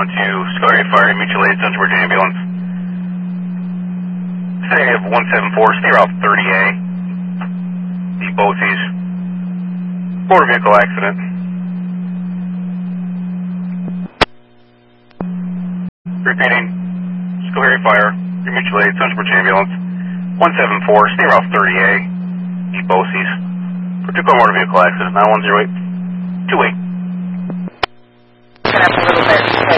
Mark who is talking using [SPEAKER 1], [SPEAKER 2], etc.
[SPEAKER 1] Schoharie Fire, mutual aid, Central Virginia ambulance. Say of 174, stay route 30A. The BOCES. Motor vehicle accident. Repeating. Schoharie Fire, your mutual aid, Central Virginia ambulance. 174, stay route 30A. The BOCES. Particular motor vehicle accident, 9108. 28.
[SPEAKER 2] Gonna have a little bit.